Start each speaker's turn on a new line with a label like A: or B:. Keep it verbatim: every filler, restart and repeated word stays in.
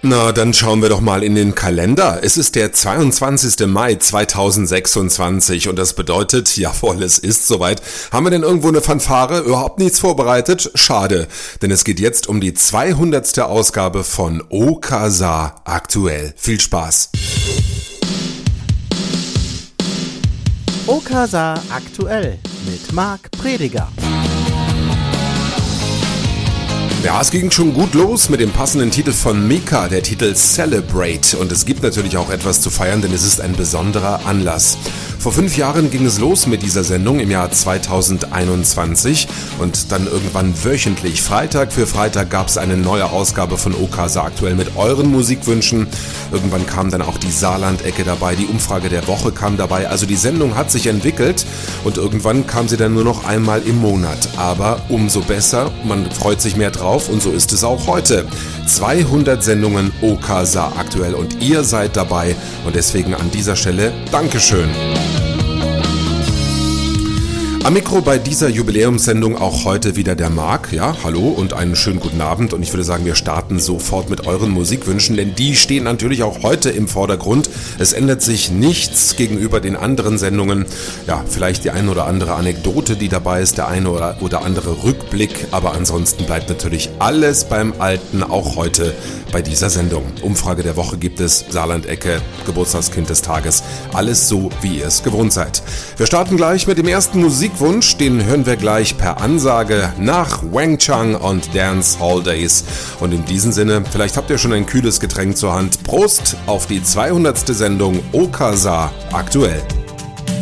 A: Na, dann schauen wir doch mal in den Kalender. Es ist der zweiundzwanzigster Mai zweitausendsechsundzwanzig und das bedeutet, jawohl, es ist soweit. Haben wir denn irgendwo eine Fanfare? Überhaupt nichts vorbereitet? Schade, denn es geht jetzt um die zweihundertste Ausgabe von Okasa aktuell. Viel Spaß!
B: Okasa aktuell mit Marc Prediger.
A: Ja, es ging schon gut los mit dem passenden Titel von Mika, der Titel Celebrate. Und es gibt natürlich auch etwas zu feiern, denn es ist ein besonderer Anlass. Vor fünf Jahren ging es los mit dieser Sendung im Jahr zweitausendeinundzwanzig und dann irgendwann wöchentlich, Freitag für Freitag, gab es eine neue Ausgabe von Okasa aktuell mit euren Musikwünschen. Irgendwann kam dann auch die Saarland-Ecke dabei, die Umfrage der Woche kam dabei. Also die Sendung hat sich entwickelt und irgendwann kam sie dann nur noch einmal im Monat. Aber umso besser, man freut sich mehr drauf und so ist es auch heute. zweihundert Sendungen Okasa aktuell und ihr seid dabei und deswegen an dieser Stelle Dankeschön. Am Mikro bei dieser Jubiläumssendung auch heute wieder der Marc. Ja, hallo und einen schönen guten Abend. Und ich würde sagen, wir starten sofort mit euren Musikwünschen, denn die stehen natürlich auch heute im Vordergrund. Es ändert sich nichts gegenüber den anderen Sendungen. Ja, vielleicht die eine oder andere Anekdote, die dabei ist, der eine oder, oder andere Rückblick. Aber ansonsten bleibt natürlich alles beim Alten, auch heute bei dieser Sendung. Umfrage der Woche gibt es, Saarland-Ecke, Geburtstagskind des Tages. Alles so, wie ihr es gewohnt seid. Wir starten gleich mit dem ersten Musikwunsch. Den hören wir gleich per Ansage nach Wang Chang und Dance Hall Days. Und in diesem Sinne, vielleicht habt ihr schon ein kühles Getränk zur Hand. Prost auf die zweihundertste Sendung Okasa aktuell.